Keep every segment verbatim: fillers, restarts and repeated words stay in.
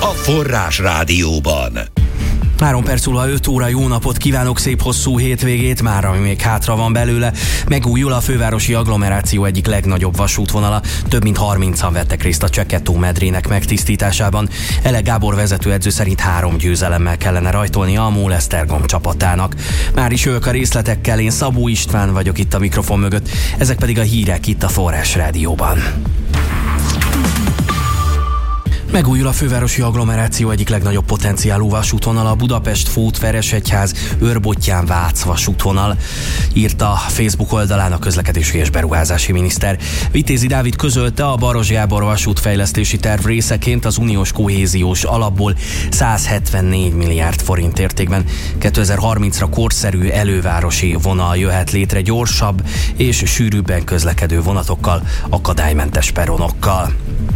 a Forrás Rádióban. Három perc múlva öt óra, jó napot kívánok, szép hosszú hétvégét, már ami még hátra van belőle. Megújul a fővárosi agglomeráció egyik legnagyobb vasútvonala. Több mint harmincan vettek részt a Csekketó-medrének megtisztításában. Ele Gábor vezetőedző szerint három győzelemmel kellene rajtolnia a MOL-Esztergom csapatának. Már is ők a részletekkel, én Szabó István vagyok itt a mikrofon mögött, ezek pedig a hírek itt a Forrás Rádióban. Megújul a fővárosi agglomeráció egyik legnagyobb potenciálú vasútvonal, a Budapest-Fót-Veresegyház Őrbottyán-Vác vasútvonal, írta a Facebook oldalán a közlekedési és beruházási miniszter. Vitézi Dávid közölte, a Baross Gábor vasútfejlesztési terv részeként az uniós kohéziós alapból száz hetvennégy milliárd forint értékben kétezer-harmincra korszerű elővárosi vonal jöhet létre gyorsabb és sűrűbben közlekedő vonatokkal, akadálymentes peronokkal.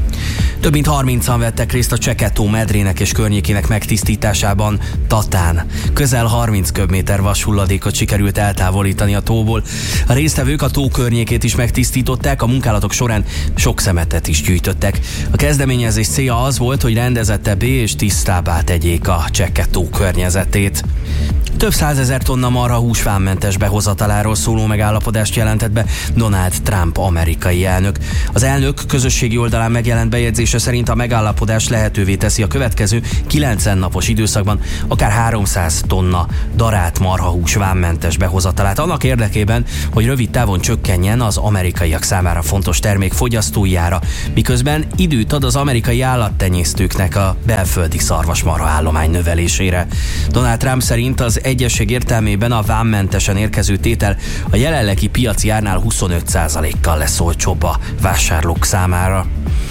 Több mint harmincan vettek részt a Csekketó-medrének és környékének megtisztításában Tatán. Közel harminc köbméter vashulladékot sikerült eltávolítani a tóból. A résztvevők a tó környékét is megtisztították, a munkálatok során sok szemetet is gyűjtöttek. A kezdeményezés célja az volt, hogy rendezettebbé és tisztábbá tegyék a Csekketó környezetét. Több százezer tonna marhahús vámmentes behozataláról szóló megállapodást jelentett be Donald Trump amerikai elnök. Az elnök közösségi oldalán megjelent bejegyzése szerint a megállapodás lehetővé teszi a következő kilencven napos időszakban akár háromszáz tonna darált marhahús vámmentes behozatalát, annak érdekében, hogy rövid távon csökkenjen az amerikaiak számára fontos termék fogyasztói ára, miközben időt ad az amerikai állattenyésztőknek a belföldi szarvasmarha állomány növelésére. Donald Trump szerint az egyesség értelmében a vámmentesen érkező tétel a jelenlegi piaci árnál huszonöt százalékkal lesz olcsóbb a vásárlók számára.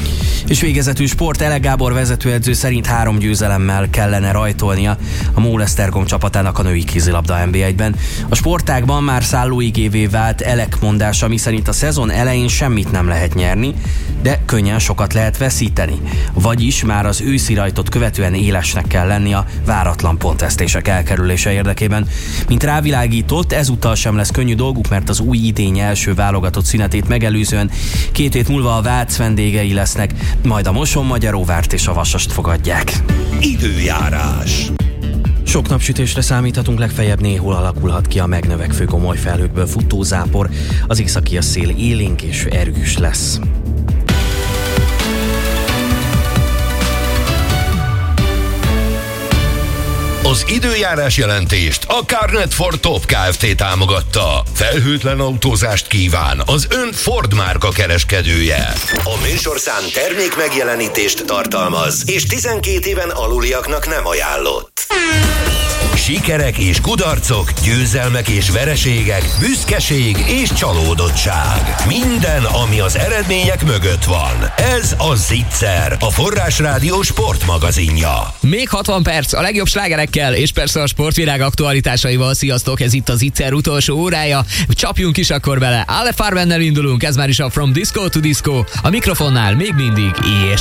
És végezetül sport, Ele Gábor vezetőedző szerint három győzelemmel kellene rajtolnia a MOL-Esztergom csapatának a női kézilabda en bé egyben. A sportágban már szállóigévé vált Elek mondása, miszerint a szezon elején semmit nem lehet nyerni, de könnyen sokat lehet veszíteni. Vagyis már az őszi rajtot követően élesnek kell lenni a váratlan pontvesztések elkerülése érdekében. Mint rávilágított, ezúttal sem lesz könnyű dolguk, mert az új idény első válogatott szünetét megelőzően két hét múlva a Vác vendégei lesznek, majd a Moson-Magyaróvárt és a Vasast fogadják. Időjárás. Sok napsütésre számíthatunk, legfeljebb néhol alakulhat ki a megnövekvő gomoly felhőkből futó zápor, az északi szél élénk és erős lesz. Az időjárás jelentést a Carnet Ford Top Kft. Támogatta. Felhőtlen autózást kíván az ön Ford márka kereskedője. A műsorszám termék megjelenítést tartalmaz, és tizenkét éven aluliaknak nem ajánlott. Sikerek és kudarcok, győzelmek és vereségek, büszkeség és csalódottság. Minden, ami az eredmények mögött van. Ez a Zicser, a Forrás Rádió sportmagazinja. Még hatvan perc a legjobb slágerekkel, és persze a sportvilág aktualitásaival. Sziasztok, ez itt a Zicser utolsó órája. Csapjunk is akkor bele. Ale Farbenel indulunk, ez már is a From Disco to Disco. A mikrofonnál még mindig és